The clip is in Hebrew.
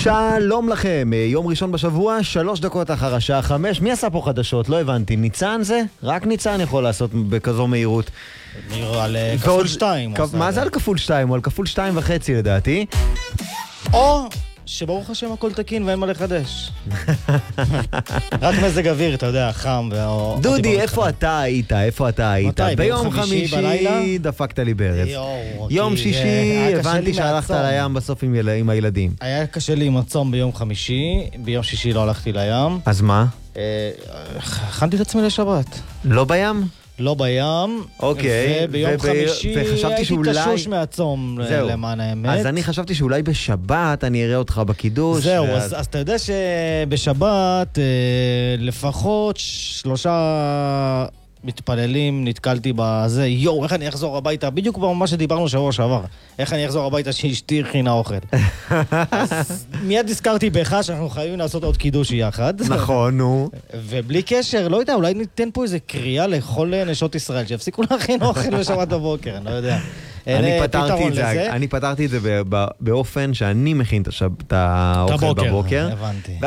שלום לכם, יום ראשון בשבוע, 3 דקות אחר השעה 5. מי עשה פה חדשות? לא הבנתי. ניצן זה? רק ניצן יכול לעשות בכזו מהירות. על כפול 2. מה זה על כפול 2? הוא על כפול 2.5 לדעתי. או שברוך השם הכל תקין ואין מה לחדש. רק מזג אוויר, אתה יודע, חם. דודי, איפה אתה היית? מתי? ביום חמישי דפקת לי ברז. יום שישי הבנתי שהלכת לים בסוף עם הילדים. היה קשה לי עם הצום ביום חמישי, ביום שישי לא הלכתי לים. אז מה? הכנתי את עצמי לשבת. לא בים? לא בים, אוקיי, וביום חמישי הייתי תשוש מהצום למען האמת. אז אני חשבתי שאולי בשבת אני אראה אותך בקידוש. זהו, אז אתה יודע שבשבת לפחות 3 מתפללים, נתקלתי בזה, איך אני אחזור הביתה, בדיוק במה שדיברנו שבוע שעבר, איך אני אחזור הביתה שאשתי הכינה אוכל. אז מיד הזכרתי בך שאנחנו חייבים לעשות עוד קידוש יחד. נכון, נו. ובלי קשר, לא יודע, אולי ניתן פה איזה קריאה לכל נשות ישראל, שיפסיקו להכין אוכל בשבת בבוקר, אני לא יודע. אני פתרתי את זה באופן שאני מכין את האוכל בבוקר. הבנתי.